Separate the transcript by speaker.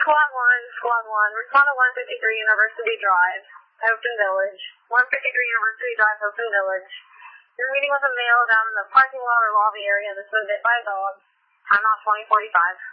Speaker 1: Squad 1, respond to 153 University Drive, Hopeton Village. 153 University Drive, Hopeton Village. You're meeting with a male down in the parking lot or lobby area that's been bit by a dog. Time off 2045.